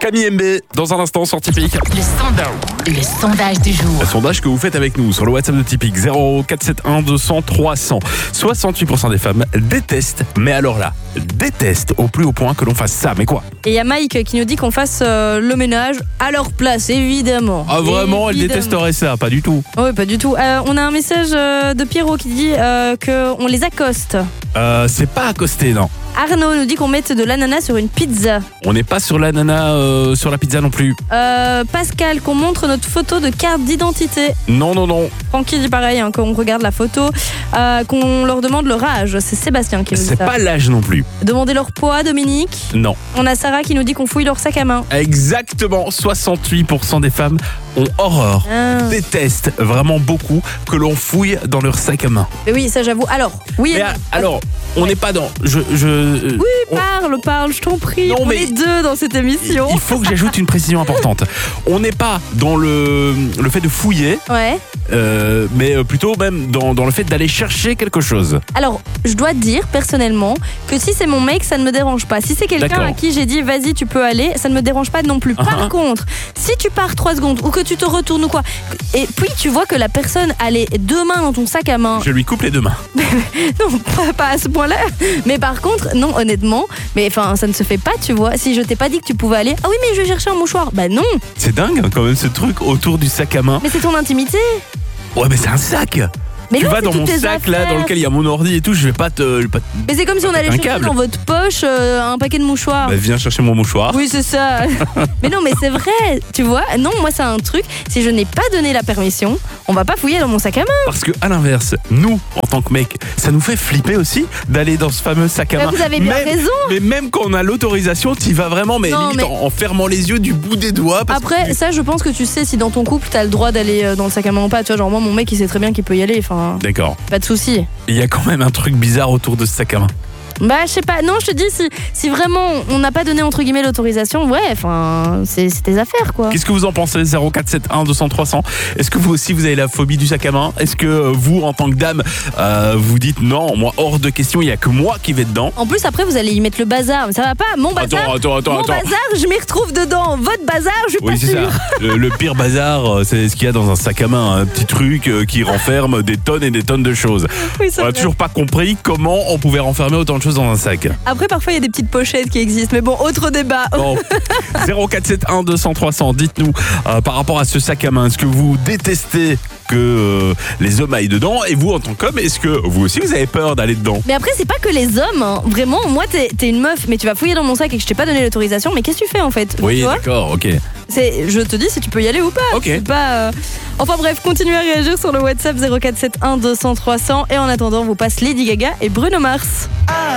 Camille MB, dans un instant sur Tipeee. Le sondage du jour. Le sondage que vous faites avec nous sur le WhatsApp de Tipeee 0471 200 300. 68% des femmes détestent, mais alors là, détestent au plus haut point que l'on fasse ça. Mais quoi? Et il y a Mike qui nous dit qu'on fasse le ménage à leur place, évidemment. Ah vraiment, elle détesterait ça? Pas du tout. Oui, pas du tout. On a un message de Pierrot qui dit qu'on les accoste. C'est pas accosté, non. Arnaud nous dit qu'on mette de l'ananas sur une pizza. On n'est pas sur l'ananas sur la pizza non plus. Pascal, qu'on montre notre photo de carte d'identité. Non. Francky dit pareil, hein, quand on regarde la photo. Qu'on leur demande leur âge. C'est Sébastien qui nous dit C'est ça. pas l'âge non plus. Demander leur poids, Dominique. Non. On a Sarah qui nous dit qu'on fouille leur sac à main. Exactement, 68% des femmes ont horreur, détestent vraiment beaucoup que l'on fouille dans leur sac à main. Mais oui, ça j'avoue. Alors, oui. Mais alors, on n'est pas dans... Oui, parle, je t'en prie. Non, on mais- est deux dans cette émission. Il faut que j'ajoute une précision importante. On n'est pas dans le fait de fouiller, Ouais. mais plutôt même dans le fait d'aller chercher quelque chose. Alors, je dois te dire personnellement que si c'est mon mec, ça ne me dérange pas. Si c'est quelqu'un D'accord. à qui j'ai dit vas-y, tu peux aller, ça ne me dérange pas non plus. Par contre, si tu pars 3 secondes ou que tu te retournes ou quoi, et puis tu vois que la personne a les 2 mains dans ton sac à main, Je lui coupe les deux mains. non, pas à ce point-là. Mais par contre, non, honnêtement, mais enfin, ça ne se fait pas, tu vois. Si je t'ai pas dit que tu pouvais aller, ah oui, mais je vais chercher un mouchoir. Bah non, C'est dingue hein, quand même ce truc autour du sac à main. mais c'est ton intimité. Ouais mais c'est un sac. Mais Tu non, vas c'est dans mon toutes tes sac là affaires. dans lequel il y a mon ordi et tout, je vais pas te... Mais c'est comme si on allait un chercher câble. dans votre poche un paquet de mouchoirs. Bah, viens chercher mon mouchoir. Oui, c'est ça. Mais non, mais c'est vrai, tu vois. Non, moi, c'est un truc. Si je n'ai pas donné la permission, on va pas fouiller dans mon sac à main. Parce que à l'inverse, nous, en tant que mec, ça nous fait flipper aussi d'aller dans ce fameux sac à Bah, main. vous avez bien Même- raison. Mais même quand on a l'autorisation, t'y vas vraiment, mais Non, limite mais- en fermant les yeux du bout des doigts. Parce Après, que... ça, je pense que tu sais si dans ton couple, t'as le droit d'aller dans le sac à main ou pas. Tu vois, genre, moi, mon mec, il sait très bien qu'il peut y aller. Enfin, D'accord. pas de souci. Il y a quand même un truc bizarre autour de ce sac à main. Bah, je sais pas. Non, je te dis, si vraiment on n'a pas donné entre guillemets l'autorisation, ouais, enfin, c'est tes affaires, quoi. Qu'est-ce que vous en pensez? 0471 200 300. Est-ce que vous aussi vous avez la phobie du sac à main? Est-ce que vous, en tant que dame, vous dites non, moi hors de question, il y a que moi qui vais dedans? En plus, après, vous allez y mettre le bazar. Mais ça va pas. Mon bazar. Attends. Mon bazar, je m'y retrouve dedans. Votre bazar, je suis Oui, pas c'est sûre. ça. Le pire bazar, c'est ce qu'il y a dans un sac à main. Un petit truc qui renferme des tonnes et des tonnes de choses. Oui, c'est On n'a vrai. toujours pas compris comment on pouvait renfermer autant de choses dans un sac. Après, parfois, il y a des petites pochettes qui existent. Mais bon, autre débat. Bon, 0471 200 300, dites-nous par rapport à ce sac à main, est-ce que vous détestez que les hommes aillent dedans? Et vous, en tant qu'homme, est-ce que vous aussi vous avez peur d'aller dedans? Mais après, c'est pas que les hommes. Hein. Vraiment, moi, t'es une meuf, mais tu vas fouiller dans mon sac et que je t'ai pas donné l'autorisation. Mais qu'est-ce que tu fais en fait? Oui, Tu vois, d'accord, ok. je te dis si tu peux y aller ou pas. Ok. C'est pas. Enfin bref, continuez à réagir sur le WhatsApp 0471 200 300. Et en attendant, on vous passe Lady Gaga et Bruno Mars.